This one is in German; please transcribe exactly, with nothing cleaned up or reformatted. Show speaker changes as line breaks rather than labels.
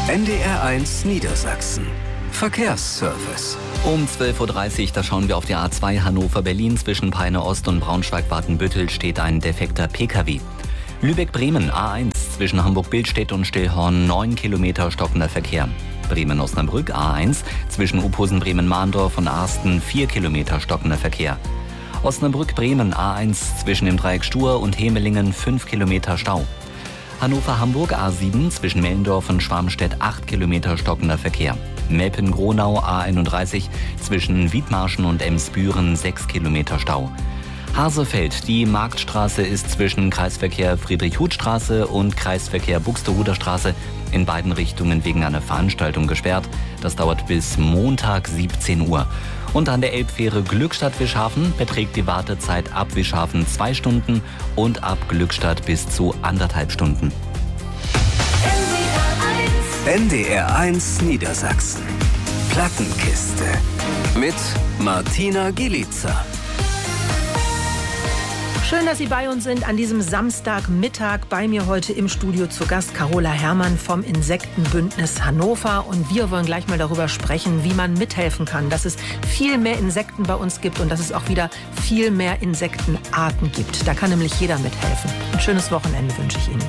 N D R eins Niedersachsen. Verkehrsservice.
Um zwölf Uhr dreißig, da schauen wir auf die A zwei Hannover-Berlin. Zwischen Peine Ost und Braunschweig-Watenbüttel steht ein defekter P K W. Lübeck-Bremen A eins zwischen Hamburg-Billstedt und Stillhorn neun Kilometer stockender Verkehr. Bremen-Osnabrück A eins zwischen Uphusen-Bremen-Mahndorf und Arsten vier Kilometer stockender Verkehr. Osnabrück-Bremen A eins zwischen dem Dreieck Stur und Hemelingen fünf Kilometer Stau. Hannover-Hamburg A sieben zwischen Mellendorf und Schwarmstedt acht Kilometer stockender Verkehr. Meppen-Gronau A einunddreißig zwischen Wiedmarschen und Emsbüren sechs Kilometer Stau. Hasefeld, die Marktstraße ist zwischen Kreisverkehr Friedrich-Huth-Straße und Kreisverkehr Buxtehuder Straße in beiden Richtungen wegen einer Veranstaltung gesperrt. Das dauert bis Montag siebzehn Uhr. Und an der Elbfähre Glückstadt-Wischhafen beträgt die Wartezeit ab Wischhafen zwei Stunden und ab Glückstadt bis zu anderthalb Stunden.
N D R eins Niedersachsen. Plattenkiste. Mit Martina Gielica.
Schön, dass Sie bei uns sind an diesem Samstagmittag. Bei mir heute im Studio zu Gast Carola Herrmann vom Insektenbündnis Hannover. Und wir wollen gleich mal darüber sprechen, wie man mithelfen kann, dass es viel mehr Insekten bei uns gibt und dass es auch wieder viel mehr Insektenarten gibt. Da kann nämlich jeder mithelfen. Ein schönes Wochenende wünsche ich Ihnen.